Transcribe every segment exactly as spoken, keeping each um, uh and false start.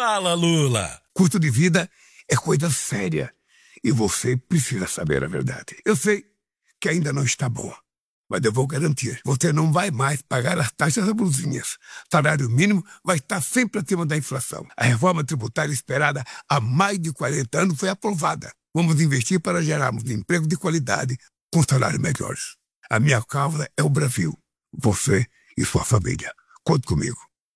Fala, Lula. Custo de vida é coisa séria e você precisa saber a verdade. Eu sei que ainda não está bom, mas eu vou garantir. Você não vai mais pagar as taxas abusivas. Salário mínimo vai estar sempre acima da inflação. A reforma tributária esperada há mais de quarenta anos foi aprovada. Vamos investir para gerarmos emprego de qualidade com salários melhores. A minha causa é o Brasil. Você e sua família. Conte comigo.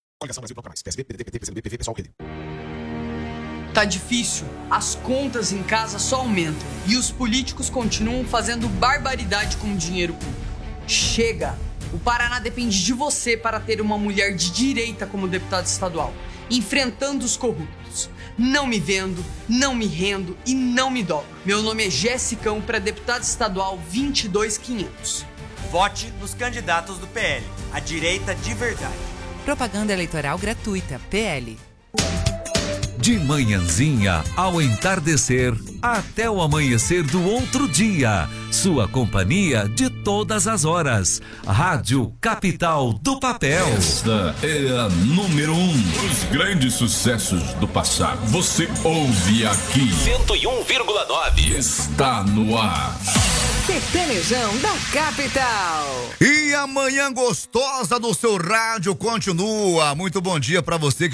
Tá difícil, as contas em casa só aumentam e os políticos continuam fazendo barbaridade com o dinheiro público. Chega! O Paraná depende de você para ter uma mulher de direita como deputada estadual, enfrentando os corruptos. Não me vendo, não me rendo e não me dobro. Meu nome é Jessicão para deputado estadual vinte e dois mil e quinhentos. Vote nos candidatos do P L, a direita de verdade. Propaganda eleitoral gratuita, P L. De manhãzinha ao entardecer, até o amanhecer do outro dia. Sua companhia de todas as horas. Rádio Capital do Papel. Esta é a número um. Os grandes sucessos do passado. Você ouve aqui. cento e um vírgula nove. Está no ar. Sertanejão da Capital. E a manhã gostosa do seu rádio continua. Muito bom dia para você que